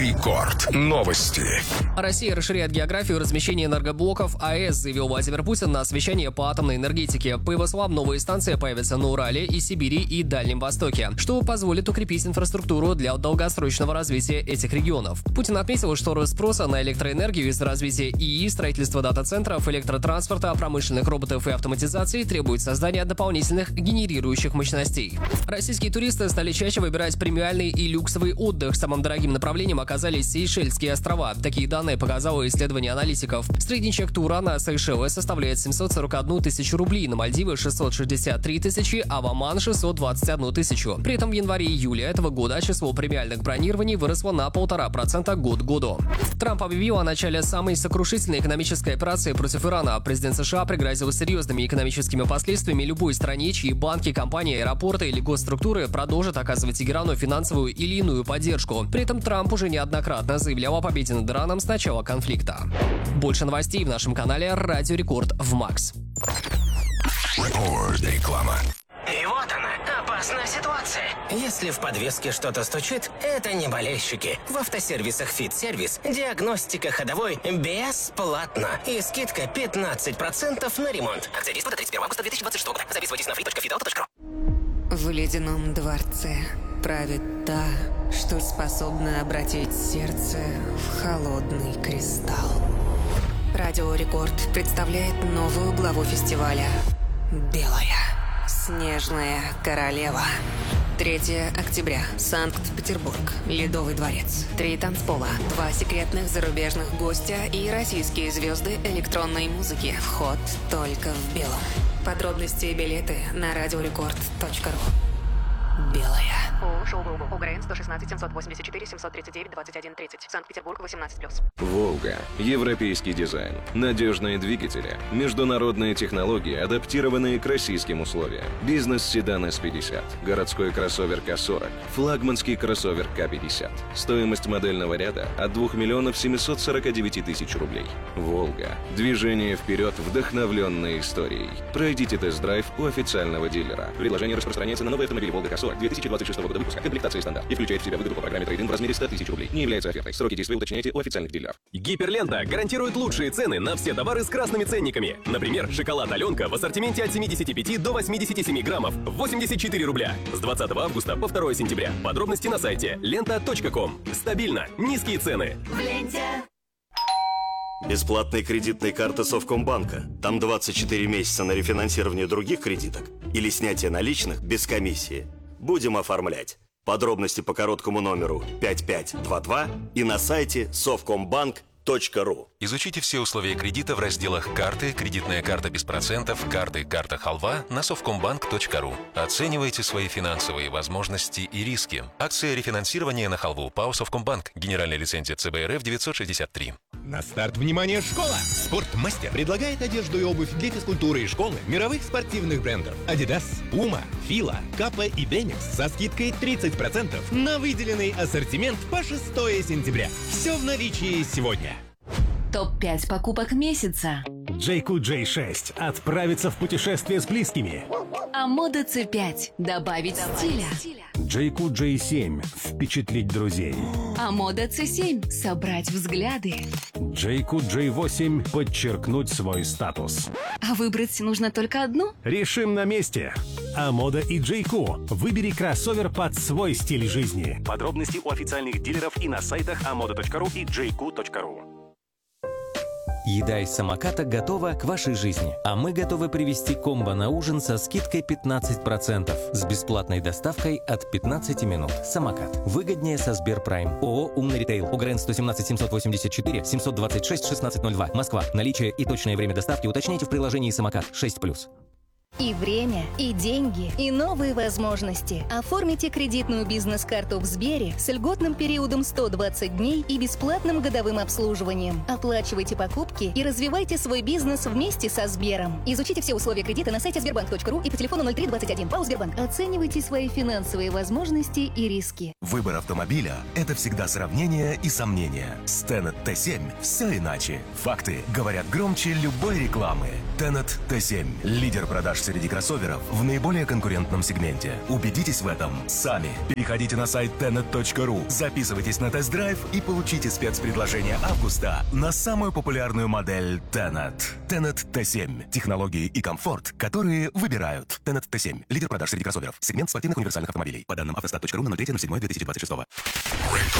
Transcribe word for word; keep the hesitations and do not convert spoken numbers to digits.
Рекорд. Новости. Россия расширяет географию размещения энергоблоков АЭС, заявил Владимир Путин на совещании по атомной энергетике. По его словам, новые станции появятся на Урале, и Сибири, и Дальнем Востоке, что позволит укрепить инфраструктуру для долгосрочного развития этих регионов. Путин отметил, что рост спроса на электроэнергию из-за развития ИИ, строительства дата-центров, электротранспорта, промышленных роботов и автоматизации требует создания дополнительных генерирующих мощностей. Российские туристы стали чаще выбирать премиальный и люксовый отдых. Самым дорогим направлением оказались Сейшельские острова. Такие данные показало исследование аналитиков. Средний чек тура на Сейшелы составляет семьсот сорок одну тысячу рублей, на Мальдивы шестьсот шестьдесят три тысячи, а в Оман шестьсот двадцать одну тысячу. При этом в январе-июле этого года число премиальных бронирований выросло на полтора процента год к году. Трамп объявил о начале самой сокрушительной экономической операции против Ирана. Президент США пригрозил серьезными экономическими последствиями любой стране, чьи банки, компании, аэропорты или госструктуры продолжат оказывать Тегерану финансовую или иную поддержку. При этом Трамп уже неоднократно заявлял о победе над Ираном с начала конфликта. Больше новостей в нашем канале Радио Рекорд в Макс. Рекорд. Реклама. И вот она, опасная ситуация. Если в подвеске что-то стучит, это не болельщики. В автосервисах «Фит-сервис» диагностика ходовой бесплатно. И скидка пятнадцать процентов на ремонт. Акция действует до тридцать первого августа две тысячи двадцать шестого года. Записывайтесь на фри точка фит авто точка ру. В ледяном дворце правит та, что способна обратить сердце в холодный кристалл. Радио Рекорд представляет новую главу фестиваля «Белая снежная королева». третьего октября. Санкт-Петербург. Ледовый дворец. Три танцпола. Два секретных зарубежных гостя и российские звезды электронной музыки. Вход только в белом. Подробности и билеты на радиорекорд точка ру. Белая. ООО «Шоу-Волга». УГРН сто шестнадцать семьсот восемьдесят четыре семьсот тридцать девять двадцать один тридцать. Санкт-Петербург, восемнадцать плюс. «Волга». Европейский дизайн. Надежные двигатели. Международные технологии, адаптированные к российским условиям. Бизнес-седан эс пятьдесят. Городской кроссовер ка сорок. Флагманский кроссовер ка пятьдесят. Стоимость модельного ряда от двух миллионов семьсот сорок девять тысяч рублей. «Волга». Движение вперед, вдохновленное историей. Пройдите тест-драйв у официального дилера. Предложение распространяется на новые автомобили «Волга» ка сорок две тысячи двадцать шестого года выпуска. Комплектация стандарт. И включает в себя выгоду по программе трейд-ин в размере сто тысяч рублей. Не является офертой. Сроки действия уточняйте у официальных дилеров. Гиперлента гарантирует лучшие цены на все товары с красными ценниками. Например, шоколад «Аленка» в ассортименте от семидесяти пяти до восьмидесяти семи граммов. восемьдесят четыре рубля. С двадцатого августа по второго сентября. Подробности на сайте лента точка ком. Стабильно. Низкие цены. В ленте. Бесплатные кредитные карты Совкомбанка. Там двадцать четыре месяца на рефинансирование других кредиток или снятие наличных без комиссии. Будем оформлять. Подробности по короткому номеру пять пять два два и на сайте совкомбанк точка ру. Изучите все условия кредита в разделах «Карты», «Кредитная карта без процентов», «Карты», «Карта халва» на совкомбанк точка ру. Оценивайте свои финансовые возможности и риски. Акция рефинансирования на халву ПАО «Совкомбанк». Генеральная лицензия ЦБ РФ девятьсот шестьдесят три. На старт, внимание, школа! Спортмастер предлагает одежду и обувь для физкультуры и школы мировых спортивных брендов Adidas, Puma, Fila, Kappa и Denix со скидкой тридцать процентов на выделенный ассортимент по шестого сентября. Все в наличии сегодня. топ пять покупок месяца. джей кью джей шесть. Отправиться в путешествие с близкими. Амода си пять. Добавить стиля. джей кью джей семь. Впечатлить друзей. Амода си семь. Собрать взгляды. джей кью джей восемь. Подчеркнуть свой статус. А выбрать нужно только одну? Решим на месте. Амода и джей кью. Выбери кроссовер под свой стиль жизни. Подробности у официальных дилеров и на сайтах амода точка ру и джей кью точка ру. Еда из самоката готова к вашей жизни. А мы готовы привезти комбо на ужин со скидкой пятнадцать процентов. С бесплатной доставкой от пятнадцати минут. Самокат. Выгоднее со Сберпрайм. ООО «Умный ритейл». УГРН сто семнадцать семьсот восемьдесят четыре семьсот двадцать шесть шестнадцать ноль два. Москва. Наличие и точное время доставки уточняйте в приложении «Самокат» шесть плюс. И время, и деньги, и новые возможности. Оформите кредитную бизнес-карту в Сбере с льготным периодом сто двадцать дней и бесплатным годовым обслуживанием. Оплачивайте покупки и развивайте свой бизнес вместе со Сбером. Изучите все условия кредита на сайте сбербанк точка ру и по телефону ноль три двадцать один. ПАО «Сбербанк». Оценивайте свои финансовые возможности и риски. Выбор автомобиля – это всегда сравнение и сомнения. С Tenet Т семь все иначе. Факты говорят громче любой рекламы. Tenet Т семь – лидер продаж среди кроссоверов в наиболее конкурентном сегменте. Убедитесь в этом сами. Переходите на сайт тенет точка ру, записывайтесь на тест-драйв и получите спецпредложение августа на самую популярную модель Tenet. Tenet Т семь. Технологии и комфорт, которые выбирают. Tenet Т семь. Лидер продаж среди кроссоверов. Сегмент спортивных универсальных автомобилей. По данным автостат точка ру на ноль третье ноль седьмое две тысячи двадцать шестого.